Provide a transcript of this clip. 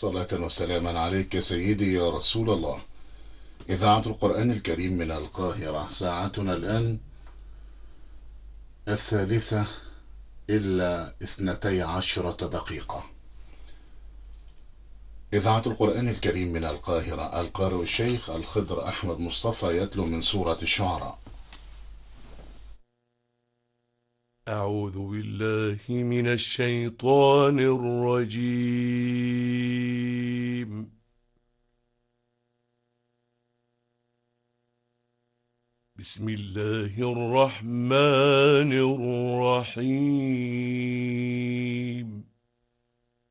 صلاة وسلاما عليك سيدي يا رسول الله. إذاعة القرآن الكريم من القاهرة، ساعتنا الآن 12:12. إذاعة القرآن الكريم من القاهرة. القارئ الشيخ الخضر أحمد مصطفى يتلو من سورة الشعراء. أعوذ بالله من الشيطان الرجيم. بسم الله الرحمن الرحيم.